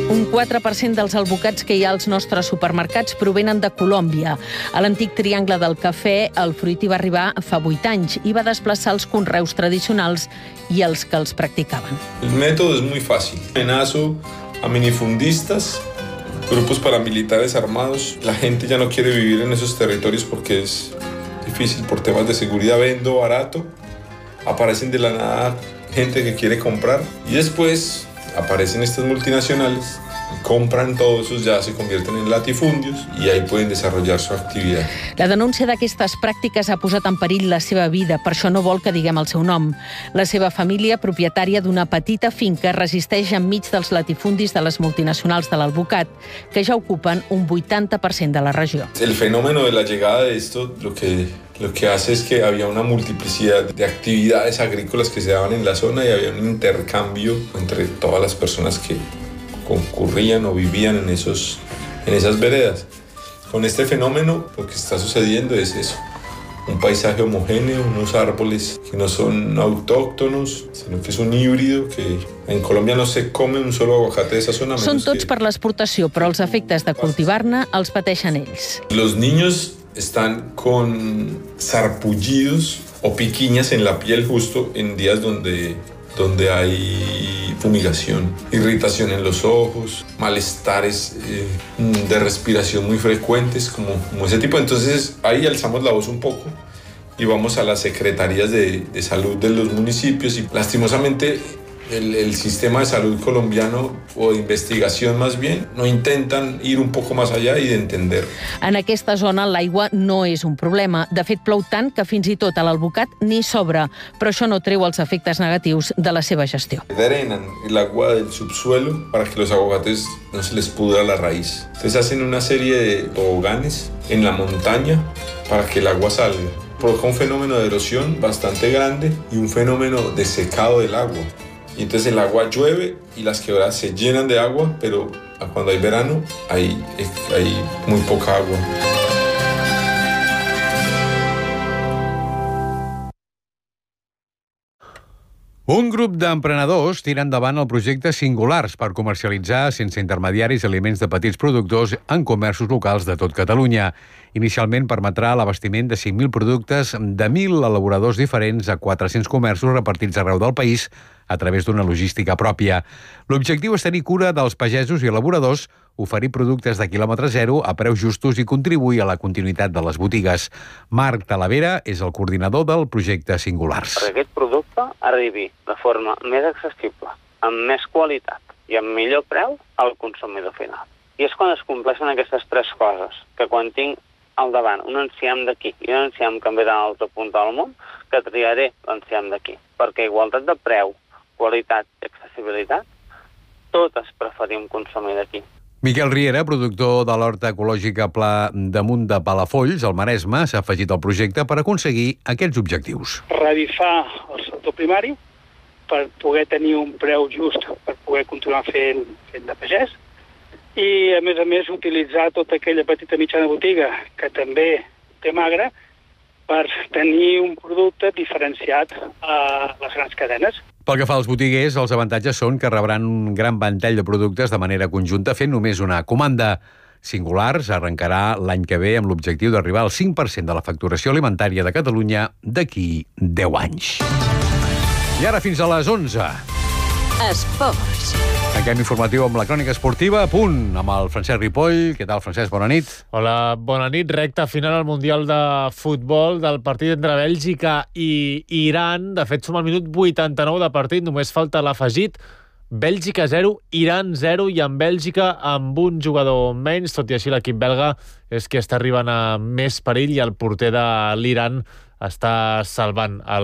Un 4% dels albocats que hi ha als nostres supermercats provenen de Colòmbia. A l'antic triangle del cafè, el fruit hi va arribar fa 8 anys i va desplaçar els conreus tradicionals i els que els practicaven. El método es muy fácil. Amenazo a minifundistas, grupos paramilitares armados. La gente ya no quiere vivir en esos territorios porque es difícil por temas de seguridad. Vendo barato, aparecen de la nada gente que quiere comprar y después aparecen estas multinacionales, compran todos esos, ya se convierten en latifundios y ahí pueden desarrollar su actividad. La denúncia d'aquestes pràctiques ha posat en perill la seva vida, per això no vol que diguem el seu nom. La seva família, propietària d'una petita finca, resisteix enmig dels latifundis de les multinacionals de l'alvocat, que ja ocupen un 80% de la regió. El fenómeno de la llegada de esto lo que hace es que había una multiplicidad de actividades agrícolas que se daban en la zona y había un intercambio entre todas las personas que concurrían o vivían en esas veredas. Con este fenómeno lo que está sucediendo es eso, un paisaje homogéneo, unos árboles que no son autóctonos, sino que es un híbrido que en Colombia no se come un solo aguacate de esa zona. Són tots per l'exportació, però els efectes de cultivar-ne els pateixen ells. Los niños están con sarpullidos o piquiñas en la piel justo en días donde hay fumigación, irritación en los ojos, malestares de respiración muy frecuentes, como ese tipo. Entonces ahí alzamos la voz un poco y vamos a las secretarías de salud de los municipios y lastimosamente el sistema de salud colombiano, o de investigación más bien, no intentan ir un poco más allá y de entender. En aquesta zona l'aigua no és un problema. De fet, plou tant que fins i tot a l'alvocat n'hi sobra, però això no treu els efectes negatius de la seva gestió. Drenan el agua del subsuelo para que los aguacates no se les pudra la raíz. Entonces hacen una serie de toboganes en la montaña para que el agua salga. Provoca un fenómeno de erosión bastante grande y un fenómeno de secado del agua. Y entonces el agua llueve y las quebradas se llenan de agua, pero cuando hay verano hay muy poca agua. Un grup d'emprenedors tira endavant el projecte Singulars per comercialitzar sense intermediaris aliments de petits productors en comerços locals de tot Catalunya. Inicialment permetrà l'abastiment de 5.000 productes de 1.000 elaboradors diferents a 400 comerços repartits arreu del país a través d'una logística pròpia. L'objectiu és tenir cura dels pagesos i elaboradors, oferir productes de quilòmetre zero a preus justos i contribuir a la continuïtat de les botigues. Marc Talavera és el coordinador del projecte Singulars. Perquè aquest producte arribi de forma més accessible, amb més qualitat i amb millor preu al consumidor final. I és quan es compleixen aquestes tres coses, que quan tinc al davant un enciam d'aquí i un enciam que em ve de l'altra punta del món, que triaré l'enciam d'aquí. Perquè igualtat de preu, qualitat i accessibilitat, totes preferim consumir d'aquí. Miquel Riera, productor de l'horta ecològica Pla damunt de Palafolls, al Maresme, s'ha afegit al projecte per aconseguir aquests objectius. Revifar el sector primari per poder tenir un preu just per poder continuar fent de pagès i, a més, utilitzar tota aquella petita mitjana botiga que també té magre per tenir un producte diferenciat a les grans cadenes. Pel que fa als botiguers, els avantatges són que rebran un gran ventall de productes de manera conjunta fent només una comanda. Singulars arrencarà l'any que ve amb l'objectiu d'arribar al 5% de la facturació alimentària de Catalunya d'aquí 10 anys. I ara fins a les 11. Esports. Tanquem informatiu amb la crònica esportiva, a punt, amb el Francesc Ripoll. Què tal, Francesc? Bona nit. Hola, bona nit. Recta final al Mundial de Futbol del partit entre Bèlgica i Iran. De fet, som al minut 89 de partit, només falta l'afegit. Bèlgica 0, Iran 0, i en Bèlgica amb un jugador menys. Tot i així, l'equip belga és que està arribant a més perill i el porter de l'Iran està salvant el